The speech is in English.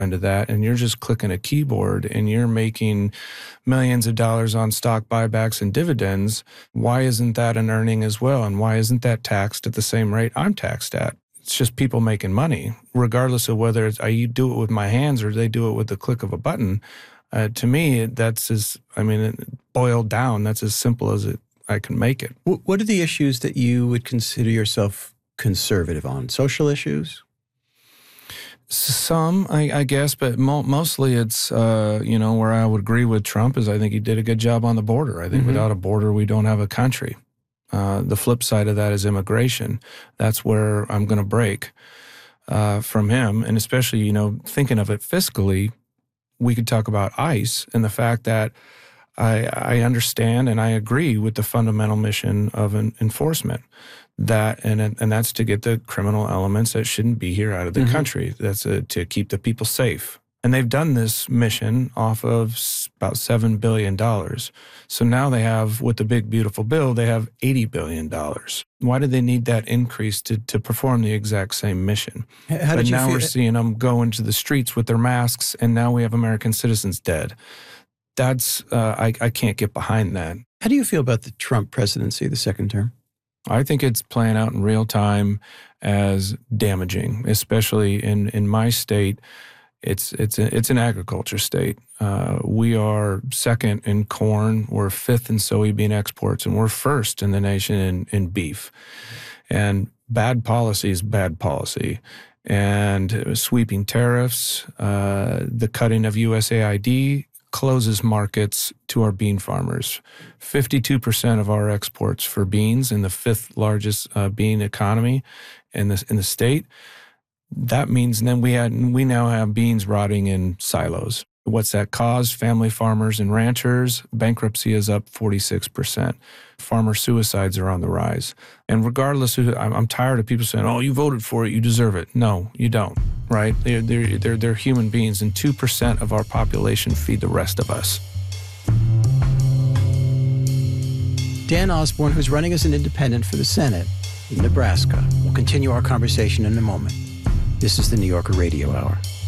into that, and you're just clicking a keyboard and you're making millions of dollars on stock buybacks and dividends, why isn't that an earning as well? And why isn't that taxed at the same rate I'm taxed at? It's just people making money, regardless of whether it's, I do it with my hands or they do it with the click of a button. To me, boiled down, that's as simple as I can make it. What are the issues that you would consider yourself conservative on? Social issues? Some, I guess, but mostly it's, where I would agree with Trump is I think he did a good job on the border. I think without a border, we don't have a country. The flip side of that is immigration. That's where I'm going to break from him. And especially, thinking of it fiscally, we could talk about ICE and the fact that I understand and I agree with the fundamental mission of enforcement. And that's to get the criminal elements that shouldn't be here out of the country. That's to keep the people safe. And they've done this mission off of about $7 billion. So now they have, with the big, beautiful bill, they have $80 billion. Why do they need that increase to perform the exact same mission? But now we're seeing them go into the streets with their masks, and now we have American citizens dead. That's, I can't get behind that. How do you feel about the Trump presidency, the second term? I think it's playing out in real time as damaging, especially in my state. It's an agriculture state. We are second in corn. We're fifth in soybean exports, and we're first in the nation in beef. And bad policy is bad policy. And sweeping tariffs, the cutting of USAID closes markets to our bean farmers. 52% of our exports for beans in the fifth largest bean economy in the state. That means then we now have beans rotting in silos. What's that caused? Family farmers and ranchers, bankruptcy is up 46%. Farmer suicides are on the rise. And regardless of, I'm tired of people saying, oh, you voted for it, you deserve it. No, you don't, right? They're human beings, and 2% of our population feed the rest of us. Dan Osborne, who's running as an independent for the Senate in Nebraska. We'll continue our conversation in a moment. This is the New Yorker Radio Hour.